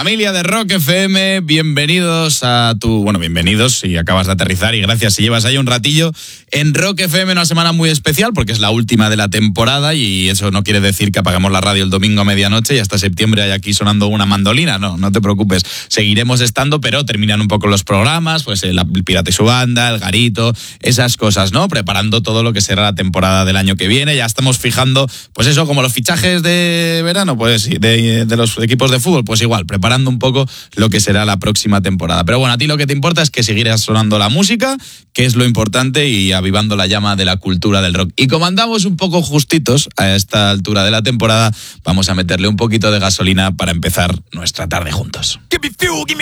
Familia de Rock FM, bienvenidos bienvenidos si acabas de aterrizar y gracias si llevas ahí un ratillo en Rock FM, una semana muy especial porque es la última de la temporada y eso no quiere decir que apagamos la radio el domingo a medianoche y hasta septiembre hay aquí sonando una mandolina, no te preocupes, seguiremos estando, pero terminan un poco los programas, pues el Pirata y su banda, el Garito, esas cosas, ¿no? Preparando todo lo que será la temporada del año que viene, ya estamos fijando, pues eso, como los fichajes de verano, pues de los equipos de fútbol, pues igual, preparando un poco lo que será la próxima temporada. Pero bueno, a ti lo que te importa es que seguirás sonando la música, que es lo importante, y avivando la llama de la cultura del rock. Y como andamos un poco justitos a esta altura de la temporada, vamos a meterle un poquito de gasolina para empezar nuestra tarde juntos.